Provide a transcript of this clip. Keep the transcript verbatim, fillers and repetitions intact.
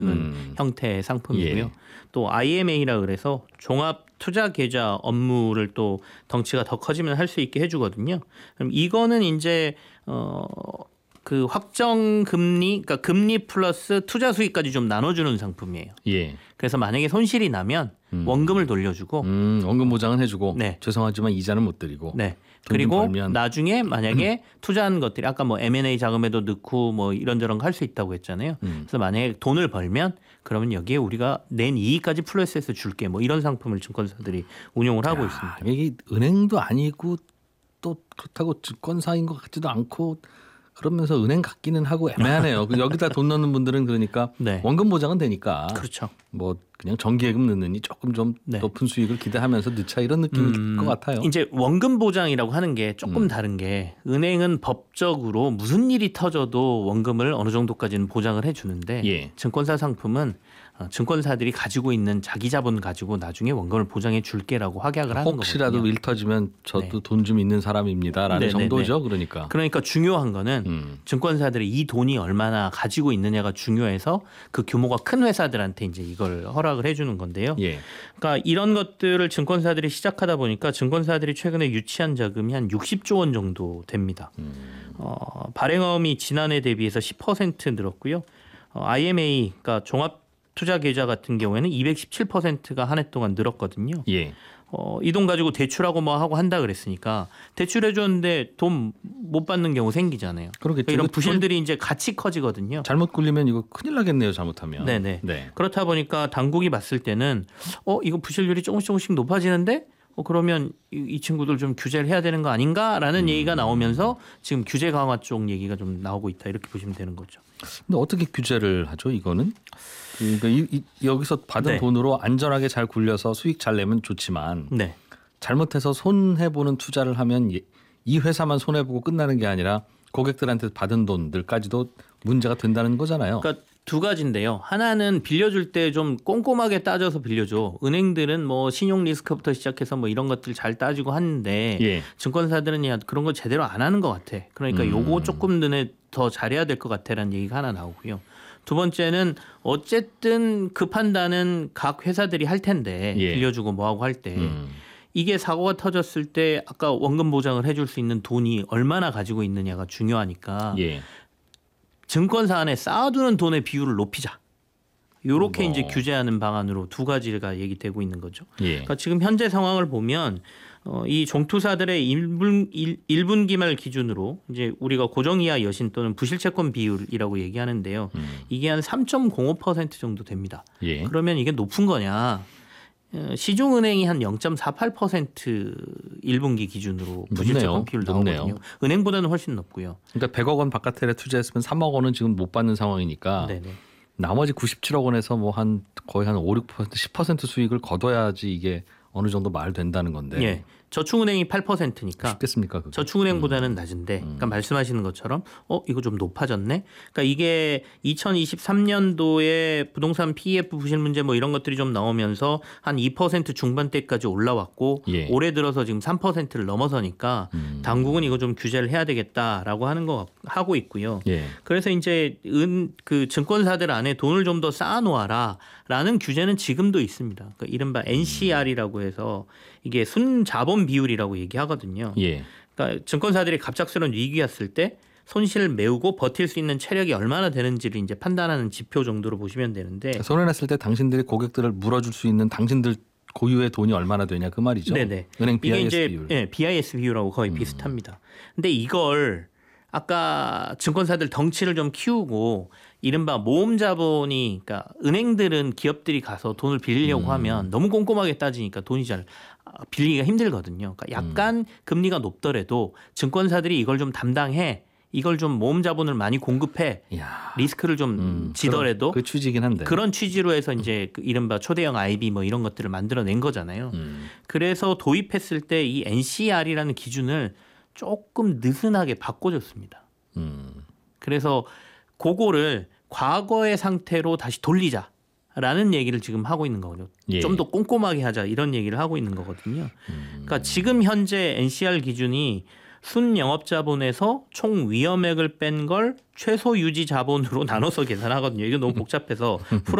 음. 형태의 상품이고요. 예. 또 아이엠에이라 그래서 종합 투자 계좌 업무를 또 덩치가 더 커지면 할 수 있게 해주거든요. 그럼 이거는 이제 어. 그 확정 금리, 그러니까 금리 플러스 투자 수익까지 좀 나눠주는 상품이에요. 예. 그래서 만약에 손실이 나면 음. 원금을 돌려주고, 음, 원금 보장은 해주고, 네. 죄송하지만 이자는 못 드리고, 네. 돈 좀 그리고 벌면. 나중에 만약에 투자한 것들이 아까 뭐 엠앤에이 자금에도 넣고 뭐 이런저런 거 할 수 있다고 했잖아요. 음. 그래서 만약에 돈을 벌면 그러면 여기에 우리가 낸 이익까지 플러스해서 줄게 뭐 이런 상품을 증권사들이 운용을 하고 야, 있습니다. 이게 은행도 아니고 또 그렇다고 증권사인 것 같지도 않고. 그러면서 은행 같기는 하고 애매하네요. 여기다 돈 넣는 분들은 그러니까 네. 원금 보장은 되니까 그렇죠. 뭐 그냥 정기예금 넣느니 조금 좀 네. 높은 수익을 기대하면서 넣자 이런 느낌일 음, 것 같아요. 이제 원금 보장이라고 하는 게 조금 음. 다른 게 은행은 법적으로 무슨 일이 터져도 원금을 어느 정도까지는 보장을 해주는데 예. 증권사 상품은 증권사들이 가지고 있는 자기 자본 가지고 나중에 원금을 보장해 줄게라고 확약을 하는 거거든요. 혹시라도 일 터지면 저도 네. 돈 좀 있는 사람입니다라는 네네네. 정도죠. 그러니까. 그러니까 중요한 거는 음. 증권사들이 이 돈이 얼마나 가지고 있느냐가 중요해서 그 규모가 큰 회사들한테 이제 이걸 허락을 해주는 건데요. 예. 그러니까 이런 것들을 증권사들이 시작하다 보니까 증권사들이 최근에 유치한 자금이 한 육십조 원 정도 됩니다. 음. 어, 발행어음이 지난해 대비해서 십 퍼센트 늘었고요. 어, 아이엠에이, 그러니까 종합 투자 계좌 같은 경우에는 이백십칠 퍼센트가 한 해 동안 늘었거든요. 예. 어, 이 돈 가지고 대출하고 뭐 하고 한다 그랬으니까 대출해 줬는데 돈 못 받는 경우 생기잖아요. 그러겠죠. 이런 부실들이 이제 같이 커지거든요. 잘못 굴리면 이거 큰일 나겠네요. 잘못하면. 네네. 네. 그렇다 보니까 당국이 봤을 때는 어 이거 부실률이 조금씩 조금씩 높아지는데 어 그러면 이, 이 친구들 좀 규제를 해야 되는 거 아닌가라는 음. 얘기가 나오면서 지금 규제 강화 쪽 얘기가 좀 나오고 있다 이렇게 보시면 되는 거죠. 근데 어떻게 규제를 하죠? 이거는? 그러니까 이, 이, 여기서 받은 네. 돈으로 안전하게 잘 굴려서 수익 잘 내면 좋지만 네. 잘못해서 손해보는 투자를 하면 이 회사만 손해보고 끝나는 게 아니라 고객들한테 받은 돈들까지도 문제가 된다는 거잖아요. 그러니까 두 가지인데요. 하나는 빌려줄 때 좀 꼼꼼하게 따져서 빌려줘. 은행들은 뭐 신용 리스크부터 시작해서 뭐 이런 것들 잘 따지고 하는데 예. 증권사들은 야 그런 거 제대로 안 하는 것 같아. 그러니까 음. 요거 조금 눈에 더 잘해야 될 것 같아라는 얘기가 하나 나오고요. 두 번째는 어쨌든 그 판단은 각 회사들이 할 텐데 예. 빌려주고 뭐하고 할 때 음. 이게 사고가 터졌을 때 아까 원금 보장을 해줄 수 있는 돈이 얼마나 가지고 있느냐가 중요하니까 예. 증권사 안에 쌓아두는 돈의 비율을 높이자. 요렇게 뭐. 이제 규제하는 방안으로 두 가지가 얘기되고 있는 거죠. 예. 그러니까 지금 현재 상황을 보면 어, 이 종투사들의 일 분, 일 분기 말 기준으로 이제 우리가 고정이하 여신 또는 부실채권 비율이라고 얘기하는데요. 음. 이게 한 삼 점 공오 퍼센트 정도 됩니다. 예. 그러면 이게 높은 거냐? 어, 시중은행이 한 영 점 사팔 퍼센트 일 분기 기준으로 부실채권 비율 높네요. 나오거든요. 은행보다는 훨씬 높고요. 그러니까 백억 원 바깥에 투자했으면 삼억 원은 지금 못 받는 상황이니까 네네. 나머지 구십칠억 원에서 뭐 한 거의 한 오, 육 퍼센트, 십 퍼센트 수익을 거둬야지 이게 어느 정도 말 된다는 건데. 예. 저축은행이 팔 퍼센트니까 쉽겠습니까? 그게? 저축은행보다는 음. 낮은데, 그러니까 말씀하시는 것처럼 어 이거 좀 높아졌네. 그러니까 이게 이천이십삼 년도에 부동산 피이에프 부실 문제 뭐 이런 것들이 좀 나오면서 한 이 퍼센트 중반대까지 올라왔고 예. 올해 들어서 지금 삼 퍼센트를 넘어서니까 음. 당국은 이거 좀 규제를 해야 되겠다라고 하는 거 하고 있고요. 예. 그래서 이제 은 그 증권사들 안에 돈을 좀 더 쌓아놓아라라는 규제는 지금도 있습니다. 그러니까 이른바 엔씨알이라고 해서 이게 순자본 비율이라고 얘기하거든요. 예. 그러니까 증권사들이 갑작스러운 위기 왔을 때 손실을 메우고 버틸 수 있는 체력이 얼마나 되는지를 이제 판단하는 지표 정도로 보시면 되는데. 손해났을 때 당신들이 고객들을 물어줄 수 있는 당신들 고유의 돈이 얼마나 되냐 그 말이죠. 네네. 은행 이게 비아이에스 이제 비율. 예, 비아이에스 비율하고 거의 음. 비슷합니다. 근데 이걸 아까 증권사들 덩치를 좀 키우고 이른바 모험 자본이, 그러니까 은행들은 기업들이 가서 돈을 빌리려고 음. 하면 너무 꼼꼼하게 따지니까 돈이 잘 빌리기가 힘들거든요. 그러니까 약간 음. 금리가 높더라도 증권사들이 이걸 좀 담당해, 이걸 좀 모험 자본을 많이 공급해, 이야. 리스크를 좀 음, 지더라도 그 취지긴 한데. 그런 취지로 해서 이제 그 이른바 초대형 아이비 뭐 이런 것들을 만들어낸 거잖아요. 음. 그래서 도입했을 때 이 엔씨알이라는 기준을 조금 느슨하게 바꿔줬습니다. 음. 그래서 그거를 과거의 상태로 다시 돌리자라는 얘기를 지금 하고 있는 거거든요. 예. 좀 더 꼼꼼하게 하자 이런 얘기를 하고 있는 거거든요. 음. 그러니까 지금 현재 엔씨알 기준이 순 영업자본에서 총 위험액을 뺀 걸 최소 유지 자본으로 나눠서 계산하거든요. 이거 너무 복잡해서